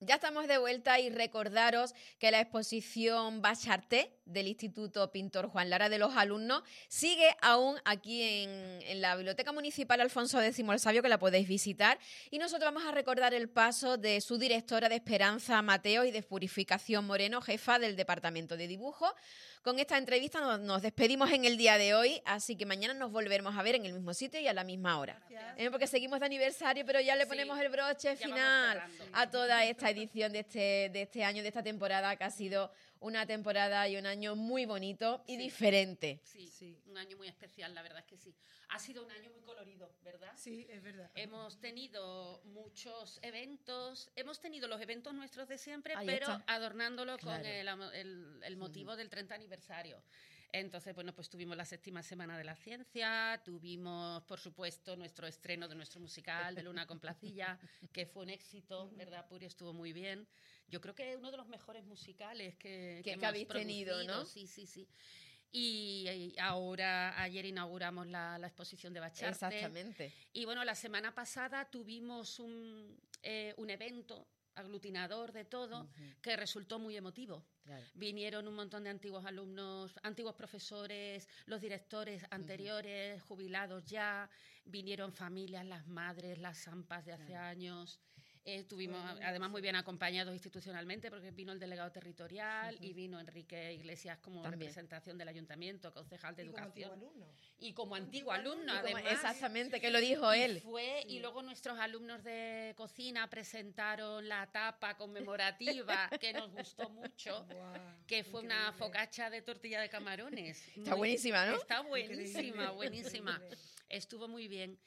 Ya estamos de vuelta y recordaros que la exposición Bacharté del Instituto Pintor Juan Lara de los alumnos sigue aún aquí en la Biblioteca Municipal Alfonso X el Sabio, que la podéis visitar. Y nosotros vamos a recordar el paso de su directora de Esperanza Mateo y de Purificación Moreno, jefa del Departamento de Dibujo. Con esta entrevista nos despedimos en el día de hoy, así que mañana nos volveremos a ver en el mismo sitio y a la misma hora. Porque seguimos de aniversario, pero ya le ponemos el broche final a toda esta edición de este año, de esta temporada, que ha sido una temporada y un año muy bonito y diferente. Sí, un año muy especial, la verdad es que sí. Ha sido un año muy colorido, ¿verdad? Sí, es verdad. Hemos tenido muchos eventos, hemos tenido los eventos nuestros de siempre, Ahí pero está. adornándolo Claro. con el motivo del 30 aniversario. Entonces, bueno, pues tuvimos la 7ª Semana de la Ciencia, tuvimos, por supuesto, nuestro estreno de nuestro musical de Luna con Placilla, que fue un éxito, ¿verdad, Puri? Estuvo muy bien. Yo creo que es uno de los mejores musicales que hemos habéis tenido, ¿no? Sí. Y ahora, ayer inauguramos la exposición de Bacharté. Exactamente. Y bueno, la semana pasada tuvimos un evento aglutinador de todo, que resultó muy emotivo. Claro. Vinieron un montón de antiguos alumnos, antiguos profesores, los directores anteriores, jubilados ya, vinieron familias, las madres, las zampas de hace años. Estuvimos además muy bien acompañados institucionalmente, porque vino el delegado territorial y vino Enrique Iglesias como representación del ayuntamiento, concejal de educación. Y como antiguo alumno, además. Exactamente, que lo dijo él. Y luego nuestros alumnos de cocina presentaron la tapa conmemorativa, que nos gustó mucho, que fue una focaccia de tortilla de camarones. Está buenísima, ¿no? Está buenísima, buenísima. Estuvo muy bien.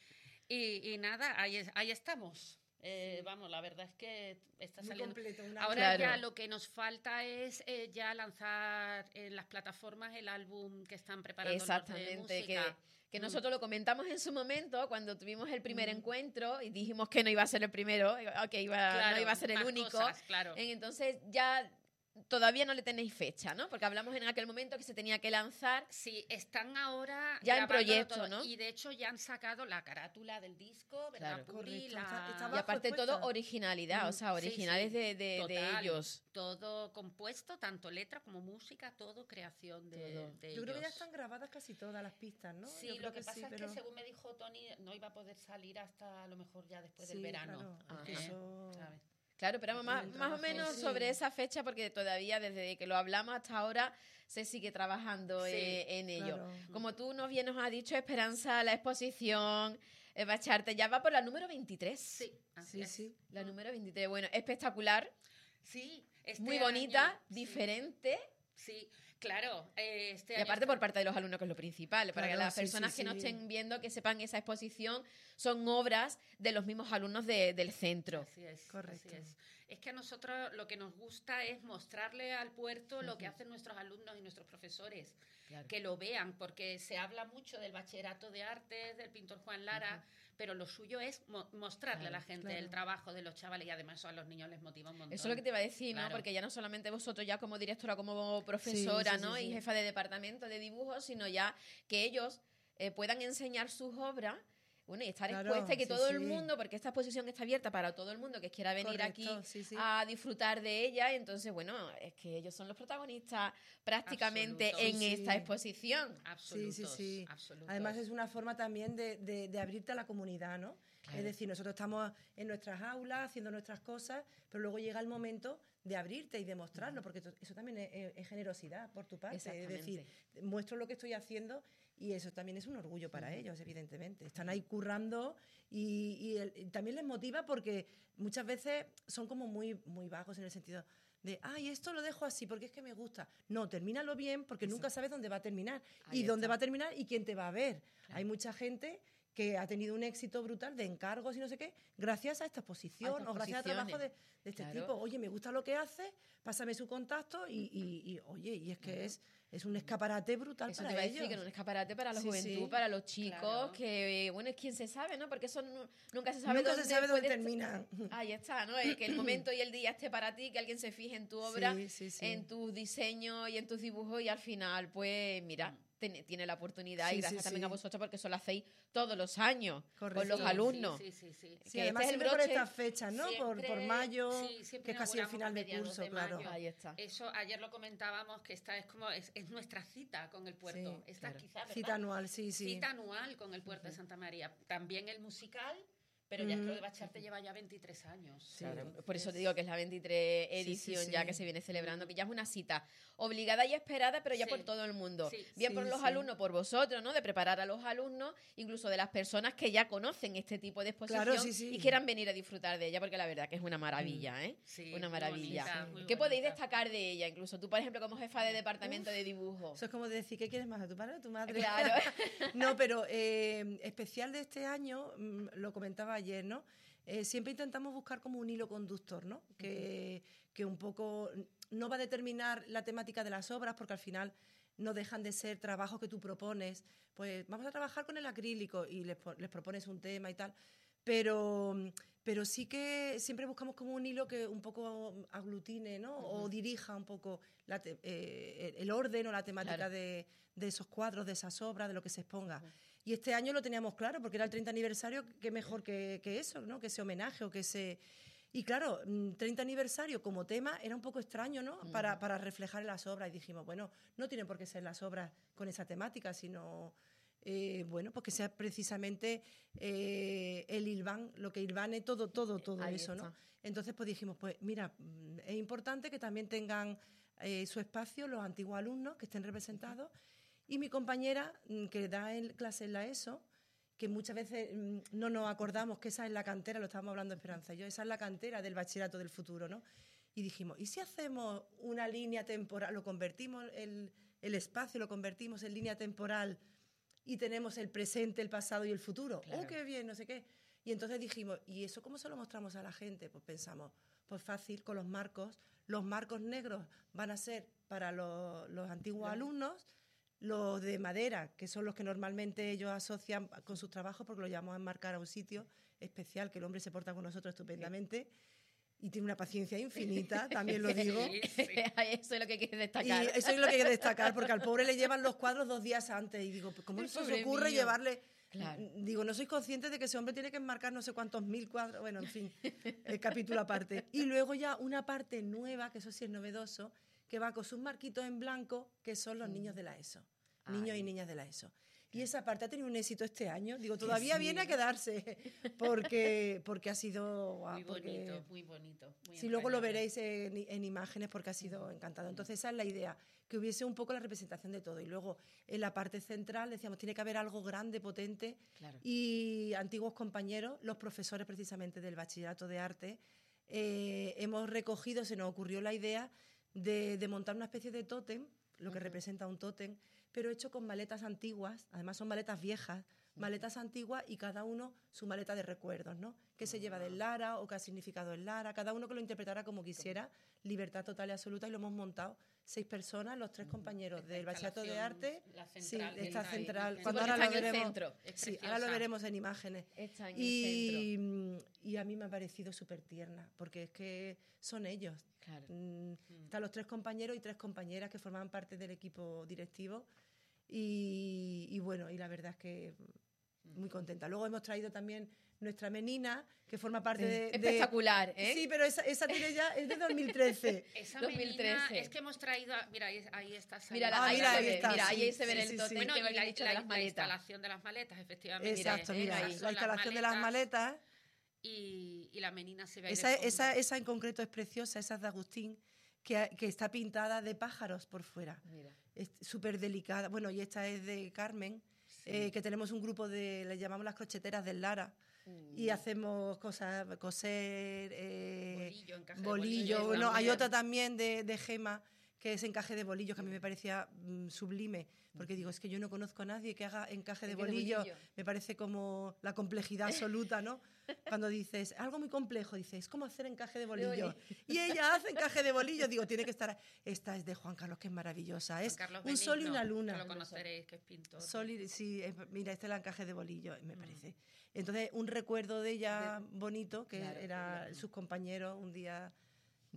Y nada, ahí estamos. Vamos, la verdad es que está muy saliendo. Completo, ahora Claro. ya lo que nos falta es ya lanzar en las plataformas el álbum que están preparando Exactamente, los de música. que nosotros lo comentamos en su momento cuando tuvimos el primer encuentro y dijimos que no iba a ser el primero, que no iba a ser el más único. cosas, claro. Entonces ya todavía no le tenéis fecha, ¿no? Porque hablamos en aquel momento que se tenía que lanzar. Sí, están ahora Ya en grabándolo proyecto, todo. ¿no? Y de hecho ya han sacado la carátula del disco, ¿verdad, Claro. Puri? Correcto, está Y abajo aparte expuesta. todo originalidad, o sea, Sí, originales sí. de Total. ellos. Todo compuesto, tanto letra como música, todo creación de Todo. ellos. Yo creo que ya están grabadas casi todas las pistas, ¿no? Sí, Yo lo creo que pasa sí, es pero... que según me dijo Tony, no iba a poder salir hasta a lo mejor ya después del Sí, verano. claro, es que eso... ¿Sabes? Claro, pero más o menos sí. sobre esa fecha, porque todavía desde que lo hablamos hasta ahora se sigue trabajando Sí, en ello. claro. Como tú bien nos has dicho, Esperanza, la exposición Bacharté ya va por la número 23. Sí, así Sí, es. sí. La número 23, bueno, espectacular, Sí, este muy bonita, año, diferente. Sí, claro. Este Y año aparte por parte de los alumnos, que es lo principal, para que Claro, las sí, personas sí, que nos sí. estén viendo, que sepan que esa exposición son obras de los mismos alumnos del centro. Así es, Correcto. así es. Es que a nosotros lo que nos gusta es mostrarle al puerto lo que hacen nuestros alumnos y nuestros profesores, Claro. que lo vean, porque se habla mucho del bachillerato de artes, del pintor Juan Lara, pero lo suyo es mostrarle a la gente claro. el trabajo de los chavales, y además eso a los niños les motiva un montón. Eso es lo que te iba a decir, ¿no? Claro. Porque ya no solamente vosotros ya como directora, como profesora, Sí, sí, ¿no? sí, Y sí. jefa de departamento de dibujo, sino ya que ellos puedan enseñar sus obras, bueno, y estar Claro, expuesta y que sí, todo el sí. mundo, porque esta exposición está abierta para todo el mundo que quiera venir Correcto, aquí sí, sí. a disfrutar de ella, y entonces, bueno, es que ellos son los protagonistas prácticamente Absolutos. en Sí. esta exposición. Absolutos, Sí, sí, sí. absolutos. Además es una forma también de abrirte a la comunidad, ¿no? Claro. Es decir, nosotros estamos en nuestras aulas haciendo nuestras cosas, pero luego llega el momento de abrirte y de mostrarlo, porque eso también es generosidad por tu parte. Es decir, muestro lo que estoy haciendo y eso también es un orgullo para ellos, evidentemente. Están ahí currando y también les motiva porque muchas veces son como muy, muy vagos en el sentido de, ay, esto lo dejo así porque es que me gusta. No, termínalo bien porque nunca sabes dónde va a terminar Ahí y dónde está. va a terminar y quién te va a ver. Claro. Hay mucha gente que ha tenido un éxito brutal de encargos y no sé qué, gracias a esta exposición o gracias a trabajo de este Claro. tipo. Oye, me gusta lo que hace, pásame su contacto oye, y es que es un escaparate brutal Eso para te iba a ellos. decir, que era un escaparate para la Sí, juventud, sí. para los chicos, Claro. que, bueno, es quien se sabe, ¿no? Porque eso nunca se sabe Nunca dónde se sabe dónde puede termina. Ahí está, ¿no? Que el momento y el día esté para ti, que alguien se fije en tu obra, Sí, sí, sí. en tus diseños y en tus dibujos, y al final, pues, mira, tiene la oportunidad, Sí, y gracias sí, también sí. a vosotros, porque eso lo hacéis todos los años con Correcto. los alumnos. Sí. Sí, además este es el siempre por broche. estas fechas, ¿no? Por mayo, Sí, siempre que es casi el inauguramos final a de mediados curso, de claro. mayo. Ahí está. Eso ayer lo comentábamos, que esta es como es nuestra cita con el puerto. Sí, Esta claro. quizá, ¿verdad? Cita anual, sí. Cita anual con el puerto de Santa María. También el musical, pero ya creo que Bacharte lleva ya 23 años. Claro, por eso te digo que es la 23 edición sí. ya que se viene celebrando, que ya es una cita obligada y esperada, pero ya Sí. por todo el mundo. Sí. Bien por los Sí. alumnos, por vosotros, ¿no? De preparar a los alumnos, incluso de las personas que ya conocen este tipo de exposición Claro, sí. y quieran venir a disfrutar de ella, porque la verdad que es una maravilla, ¿eh? Sí, una muy maravilla. bonita, muy ¿Qué podéis bonita. destacar de ella? Incluso tú, por ejemplo, como jefa de departamento de dibujo. Eso es como decir, ¿qué quieres más, a tu padre o a tu madre? Claro. No, pero especial de este año, lo comentaba ayer, ¿no? Siempre intentamos buscar como un hilo conductor, ¿no? Que un poco no va a determinar la temática de las obras, porque al final no dejan de ser trabajos que tú propones. Pues vamos a trabajar con el acrílico y les propones un tema y tal. Pero sí que siempre buscamos como un hilo que un poco aglutine, ¿no? O dirija un poco el orden o la temática Claro. de esos cuadros, de esas obras, de lo que se exponga. Y este año lo teníamos claro, porque era el 30 aniversario, qué mejor que eso, ¿no? Que ese homenaje o que ese... Y claro, 30 aniversario como tema era un poco extraño, ¿no? Para reflejar en las obras. Y dijimos, bueno, no tienen por qué ser las obras con esa temática, sino... bueno, pues que sea precisamente el hilván, lo que hilvane todo Ahí eso, ¿no? está. Entonces, pues dijimos, pues mira, es importante que también tengan su espacio los antiguos alumnos que estén representados. Y mi compañera, que da clase en la ESO, que muchas veces no nos acordamos que esa es la cantera, lo estábamos hablando Esperanza y yo, esa es la cantera del bachillerato del futuro, ¿no? Y dijimos, ¿y si hacemos una línea temporal, lo convertimos, el espacio lo convertimos en línea temporal y tenemos el presente, el pasado y el futuro? Claro. ¡Oh, qué bien! No sé qué. Y entonces dijimos, ¿y eso cómo se lo mostramos a la gente? Pues pensamos, pues fácil, con los marcos negros van a ser para los antiguos alumnos, los de madera, que son los que normalmente ellos asocian con sus trabajos, porque lo llamamos a enmarcar a un sitio especial, que el hombre se porta con nosotros estupendamente y tiene una paciencia infinita, también lo digo. Eso es lo que hay que destacar. Y eso es lo que hay que destacar, porque al pobre le llevan los cuadros 2 días antes. Y digo, ¿cómo se os Pobre ocurre mío. llevarle...? Claro. Digo, no sois conscientes de que ese hombre tiene que enmarcar no sé cuántos 1000 cuadros. Bueno, en fin, el capítulo aparte. Y luego ya una parte nueva, que eso sí es novedoso, que va con sus marquitos en blanco, que son los niños de la ESO. Niños y niñas de la ESO. Y esa parte ha tenido un éxito este año. Digo, todavía sí. viene a quedarse, porque ha sido... guau, Muy bonito, porque- muy bonito. Muy Sí, luego lo entrañable. veréis en imágenes porque ha sido encantado. Entonces esa es la idea, que hubiese un poco la representación de todo. Y luego en la parte central decíamos, tiene que haber algo grande, potente. Claro. Y antiguos compañeros, los profesores precisamente del bachillerato de arte, hemos recogido, se nos ocurrió la idea de montar una especie de tótem, lo que representa un tótem, pero hecho con maletas antiguas, además son maletas viejas, maletas antiguas y cada uno su maleta de recuerdos, ¿no? ¿Qué se lleva del Lara o qué ha significado el Lara? Cada uno que lo interpretara como quisiera, libertad total y absoluta, y lo hemos montado 6 personas, los 3 compañeros del bachillerato de arte. La Sí, central, está está central. ahí. Cuando Sí, ahora porque lo está en el veremos. centro. Es Sí, ahora lo preciosa. veremos en imágenes. Está en el centro. Y a mí me ha parecido súper tierna, porque es que son ellos. Claro. Están los 3 compañeros y 3 compañeras que formaban parte del equipo directivo. Y bueno, y la verdad es que muy contenta. Luego hemos traído también nuestra menina, que forma parte de... Espectacular, ¿eh? Sí, pero esa tiene ya, es de 2013. Esa 2013. menina, es que hemos traído... Mira, ahí está. Mira, Ah, ahí, mira, se ahí ve, está, mira, sí, ahí se ve sí, el sí, tótem sí. Bueno, que y me habéis dicho de las la maletas. instalación de las maletas, efectivamente. Exacto, mira, ahí. la instalación de las maletas. Y la menina se ve ahí de Esa fondo. en concreto es preciosa, esa es de Agustín, que está pintada de pájaros por fuera. Mira. Es súper delicada. Bueno, y esta es de Carmen, que tenemos un grupo le llamamos las crocheteras del Lara. Y hacemos cosas, coser, Bolillo, encaje de bolillo. bolillo Bueno, hay también. otra también de Gema, que es encaje de bolillo, que a mí me parecía sublime, porque digo, es que yo no conozco a nadie que haga encaje de bolillo. Me parece como la complejidad absoluta, ¿no? Cuando dices, algo muy complejo, dices, es como hacer encaje de bolillo. Y ella hace encaje de bolillo. Digo, tiene que estar... Esta es de Juan Carlos, que es maravillosa. Es Juan Carlos un sol y Benigno, una que luna. lo conoceréis, que es pintor. Sí, mira, este es el encaje de bolillo, me parece. Entonces, un recuerdo de ella bonito, que Claro, era sus compañeros un día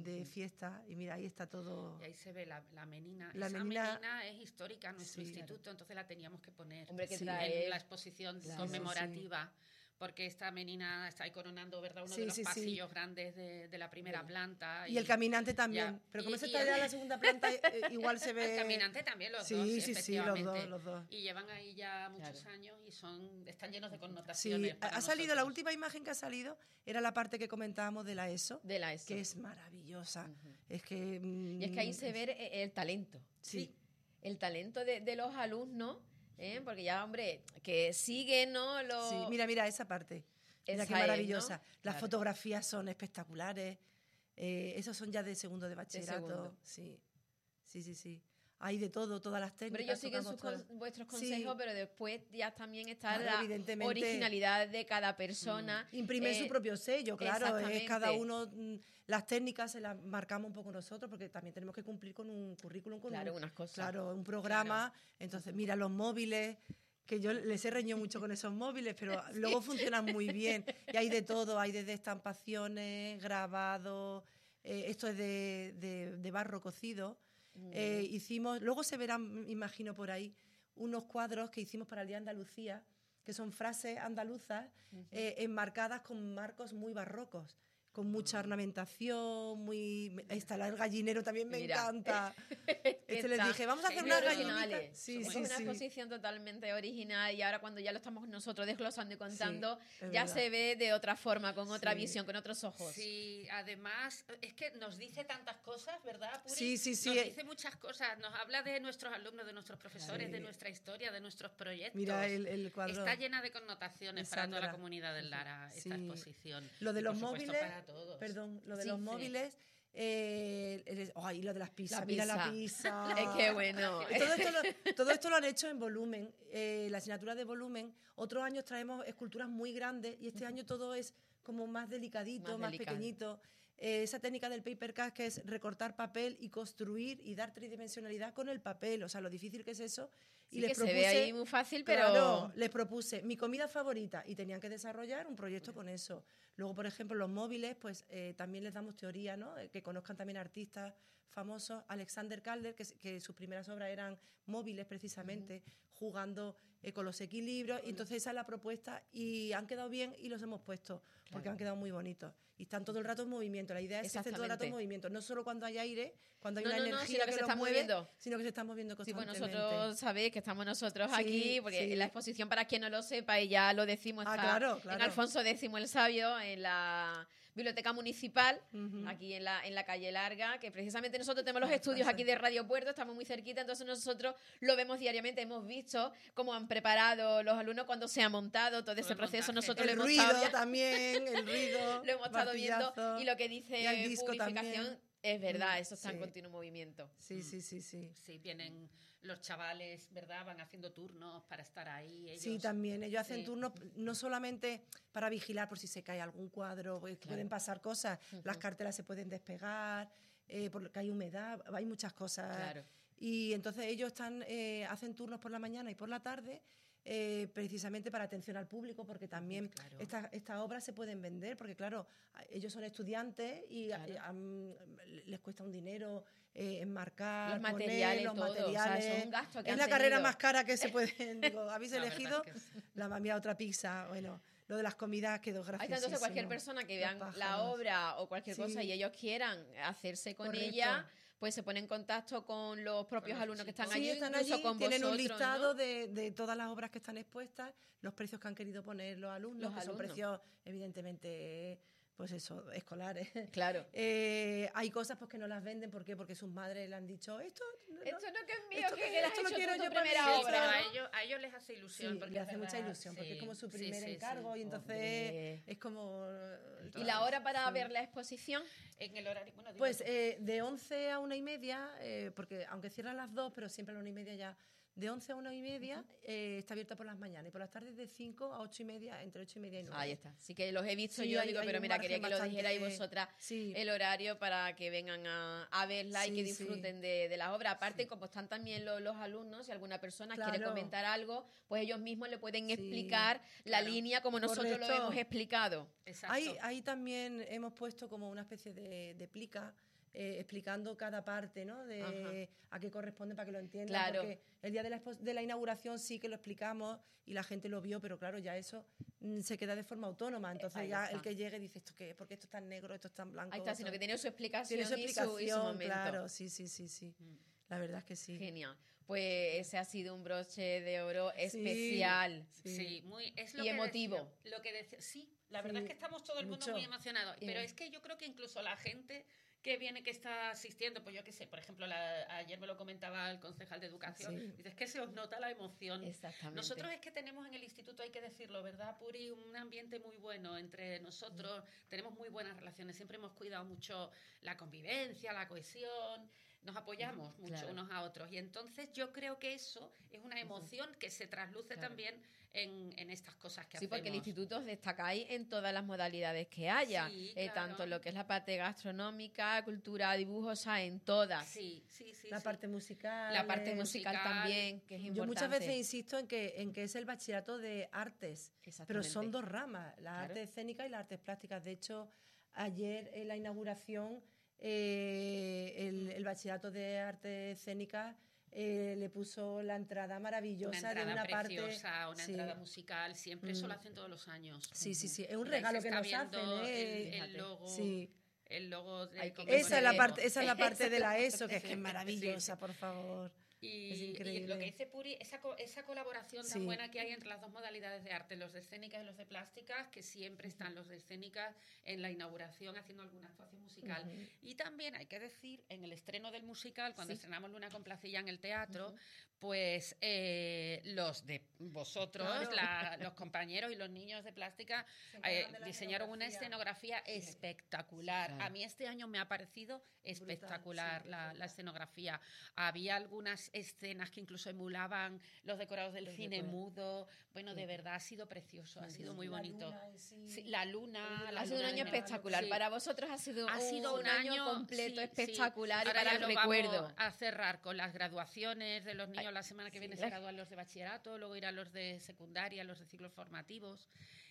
de fiesta, y mira, ahí está todo. Y ahí se ve la menina. La Esa menina menina es histórica en nuestro instituto, entonces la teníamos que poner en la exposición conmemorativa. Porque esta menina está ahí coronando, ¿verdad? Uno de los pasillos grandes de la primera planta. Y el caminante también. Pero como se está ya en la segunda planta, igual se ve... El caminante también, los dos, efectivamente. Los dos. Y llevan ahí ya muchos años y están llenos de connotaciones. Sí, ha salido, la última imagen que ha salido era la parte que comentábamos de la ESO. De la ESO. Que es maravillosa. Es que... y es que ahí se ve el talento. Sí. El talento de los alumnos. Porque ya, hombre, que siguen, ¿no? Sí, mira esa parte. Mira qué maravillosa. ¿No? Las fotografías son espectaculares. Esos son ya de segundo de bachillerato. Sí. Hay de todo, todas las técnicas. Pero ellos siguen vuestros consejos, pero después ya también está la originalidad de cada persona. Imprimen su propio sello, claro. Es cada uno, las técnicas se las marcamos un poco nosotros, porque también tenemos que cumplir con un currículum, unas cosas. Claro, un programa. Claro. Entonces, mira, los móviles, que yo les he reñido mucho con esos móviles, pero luego funcionan muy bien. Y hay de todo, hay desde estampaciones, grabados, esto es de barro cocido. Hicimos, luego se verán, imagino por ahí, unos cuadros que hicimos para el Día de Andalucía, que son frases andaluzas enmarcadas con marcos muy barrocos, con mucha ornamentación, el gallinero también me encanta. Les dije, vamos a hacer una gallinita. Una exposición totalmente original, y ahora cuando ya lo estamos nosotros desglosando y contando, ya se ve de otra forma, con otra visión, con otros ojos. Sí, además, es que nos dice tantas cosas, ¿verdad, Puri? Sí. Nos dice muchas cosas, nos habla de nuestros alumnos, de nuestros profesores, de nuestra historia, de nuestros proyectos. Mira el cuadro. Está llena de connotaciones para toda la comunidad del Lara, esta exposición. Lo de los móviles, los móviles, y lo de las pizzas, mira la pizza. Es que bueno. Todo esto lo han hecho en volumen, la asignatura de volumen. Otros años traemos esculturas muy grandes y este año todo es como más delicadito, más pequeñito. Esa técnica del paper cut, que es recortar papel y construir y dar tridimensionalidad con el papel, o sea, lo difícil que es eso. Sí, y les propuse, se ve ahí muy fácil, pero... Claro, les propuse mi comida favorita y tenían que desarrollar un proyecto con eso. Luego, por ejemplo, los móviles, pues también les damos teoría, ¿no? Que conozcan también artistas famosos. Alexander Calder, que sus primeras obras eran móviles precisamente, jugando con los equilibrios. Y entonces esa es la propuesta y han quedado bien y los hemos puesto porque han quedado muy bonitos. Y están todo el rato en movimiento. La idea es que estén todo el rato en movimiento. No solo cuando hay aire, cuando hay una energía que los mueve, sino que se están moviendo constantemente. Sí, pues nosotros sabéis que estamos nosotros aquí, porque la exposición, para quien no lo sepa, y ya lo decimos, está claro. en Alfonso X el Sabio, en la Biblioteca Municipal, aquí en la calle Larga, que precisamente nosotros tenemos los estudios aquí de Radio Puerto, estamos muy cerquita, entonces nosotros lo vemos diariamente, hemos visto cómo han preparado los alumnos cuando se ha montado todo ese proceso. Nosotros el ruido también, el ruido. Lo hemos estado viendo, y lo que dice Purificación también. Es verdad, eso está en continuo movimiento. Sí. Sí, vienen los chavales, ¿verdad? Van haciendo turnos para estar ahí. Ellos, sí, también. Ellos hacen turnos no solamente para vigilar por si se cae algún cuadro, pueden pasar cosas, las cartelas se pueden despegar, porque hay humedad, hay muchas cosas. Claro. Y entonces ellos hacen turnos por la mañana y por la tarde, precisamente para atención al público, porque también estas obras se pueden vender, porque claro, ellos son estudiantes y les cuesta un dinero enmarcar, los materiales, los materiales. O sea, es un gasto que es la carrera más cara que se pueden. ¿Habéis elegido? La mamía otra pizza, bueno. Lo de las comidas quedó graciosísimo. Entonces cualquier persona que vean la obra o cualquier cosa y ellos quieran hacerse con ella, pues se pone en contacto con los propios alumnos que están allí, están incluso allí, con tienen vosotros, un listado, ¿no? de todas las obras que están expuestas, los precios que han querido poner los alumnos, son precios evidentemente, pues eso, escolares. Claro. Hay cosas pues que no las venden, ¿por qué? Porque sus madres le han dicho, esto no que es mío, que las esto lo quiero yo para primera obra. A ellos les hace ilusión. Sí, porque les hace mucha ilusión, porque es como su primer encargo y entonces es como... ¿Y la hora para ver la exposición? En el horario, pues de 11 a 1:30, porque aunque cierran las 2, pero siempre a las 1:30 ya de 11 a 1:30 está abierta por las mañanas y por las tardes de 5 a 8:30, entre 8:30 y 9. Ahí está. Sí que los he visto Sí, yo, hay- digo, hay pero un mira, margen quería que lo bastante- dijerais vosotras Sí. el horario para que vengan a verla y Sí, que sí. disfruten de las obras. Aparte, como están también los alumnos, si alguna persona quiere Claro. comentar algo, pues ellos mismos le pueden Sí, explicar la claro. línea como nosotros lo Correcto. hemos explicado. Exacto. Ahí también hemos puesto como una especie de plica explicando cada parte, ¿no? De a qué corresponde para que lo entiendan. Claro. Porque el día de la inauguración sí que lo explicamos y la gente lo vio, pero claro, ya eso se queda de forma autónoma. Entonces Ahí ya está. el que llegue dice, ¿esto qué es? ¿Por qué esto es tan negro? ¿Esto es tan blanco? Ahí está, sino que tiene su explicación, Tiene su y explicación, su momento. claro. Sí. La verdad es que sí. Genial. Pues ese ha sido un broche de oro especial. Sí, es lo Y que emotivo. decía, lo que decía, sí, la verdad Sí, es que estamos todo el mundo mucho. muy emocionados. Y- Pero es que yo creo que incluso la gente que viene, que está asistiendo, pues yo qué sé, por ejemplo, ayer me lo comentaba el concejal de Educación, Sí. dice, es que se os nota la emoción. Exactamente. Nosotros es que tenemos en el instituto, hay que decirlo, ¿verdad, Puri? Un ambiente muy bueno entre nosotros, tenemos muy buenas relaciones, siempre hemos cuidado mucho la convivencia, la cohesión, nos apoyamos mucho Claro. unos a otros. Y entonces yo creo que eso es una emoción que se trasluce Claro. también en estas cosas que Sí, hacemos. porque el instituto os destacáis en todas las modalidades que haya, Sí, claro. tanto lo que es la parte gastronómica, cultura, dibujos, o sea, en todas. Sí. La parte musical. La parte musical musical. también, que es importante. Yo muchas veces insisto en que es el bachillerato de artes, pero Exactamente. son dos ramas, las Claro. artes escénicas y las artes plásticas. De hecho, ayer en la inauguración, el bachillerato de artes escénicas le puso la entrada maravillosa Una entrada de una preciosa, parte. una Sí. entrada musical, siempre eso lo hacen todos los años. Sí, es un Y ahí regalo se que está nos hacen. viendo ¿eh? el logo. Sí. El logo de Hay que- conmemorar Esa es la el parte, Evo. esa es la parte de la Esa ESO, que es Sí, maravillosa, sí. por favor. Y, Es y increíble. lo que dice Puri, esa colaboración tan Sí. buena que hay entre las dos modalidades de arte, los de escénicas y los de plásticas, que siempre están los de escénicas en la inauguración haciendo alguna actuación musical. Ujú. Y también hay que decir, en el estreno del musical, cuando Sí. estrenamos Luna con Placilla en el teatro, pues los de vosotros, Claro. los compañeros y los niños de plástica, Se encargan de la diseñaron una escenografía espectacular. Claro. A mí este año me ha parecido espectacular sí, la escenografía. Había algunas escenas que incluso emulaban los decorados del Los cine decorados. mudo. Bueno, de verdad ha sido precioso, ha sido muy La bonito. luna en sí. Sí, la luna, Ha la Ha sido un luna año de verano. espectacular. Sí. Para vosotros ha sido un año año completo, sí, espectacular sí. y Ahora para ya el lo recuerdo. vamos a cerrar con las graduaciones de los niños. La semana que viene se claro. gradúan los de bachillerato, luego irán los de secundaria, los de ciclos formativos.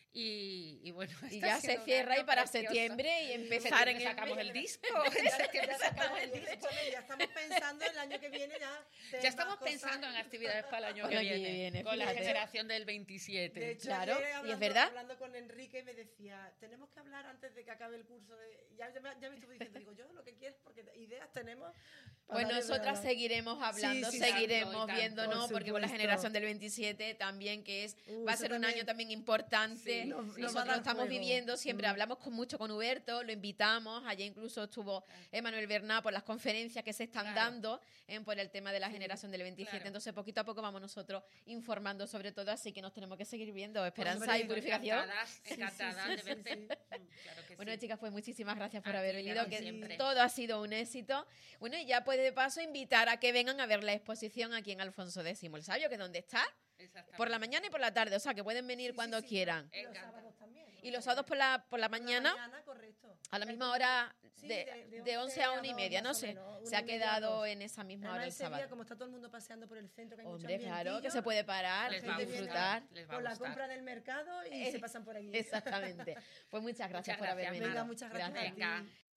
Y bueno, Y está ya se siendo un cierra año y para precioso. septiembre y En empezar en septiembre el sacamos mes. el disco. En Ya septiembre sacamos el disco. ya estamos pensando el año que viene Ya estamos pensando en actividades para el año Para que el año que viene, viene, con la fíjate. generación del 27. De hecho, Claro, ayer y es verdad. hablando con Enrique me decía, tenemos que hablar antes de que acabe el curso. Ya me estuvo diciendo, digo, yo lo que quieres, porque ideas tenemos. para Pues darle nosotras verdad. seguiremos hablando, Sí, seguiremos tanto, viéndonos, por porque por la supuesto. generación del 27 también, que va a eso ser un año también importante. Sí, nos va a Nosotros dar lo estamos juego. viviendo, siempre hablamos mucho con Huberto, lo invitamos, ayer incluso estuvo Emanuel Bernat por las conferencias que se están Claro. dando por el tema de la generación del 27, claro. entonces poquito a poco vamos nosotros informando sobre todo, así que nos tenemos que seguir viendo. Esperanza Hombre, y purificación. Encantadas de verte. sí. Claro que Bueno, sí. chicas, pues muchísimas gracias por A haber ti, venido, a ti que siempre. todo ha sido un éxito. Bueno, y ya pues de paso invitar a que vengan a ver la exposición aquí en Alfonso X el Sabio, que es donde está, Exactamente. por la mañana y por la tarde, o sea, que pueden venir cuando quieran. Y los Encanta. sábados también. ¿no? Y los sábados por la mañana, correcto. a la misma hora, Sí, de 11 a 1:30, no más o sé. menos, Se ha 1:30 a quedado 2. en esa misma hora Además, el ese día, sábado. como está todo el mundo paseando por el centro, que hay Hombre, mucho claro, que ambientillo, se puede parar Les y va a disfrutar. gustar. Les va a con la gustar. compra del mercado y se pasan por aquí. Exactamente. Pues muchas gracias Muchas por haber gracias, venido. Venga, muchas gracias. a ti. Venga.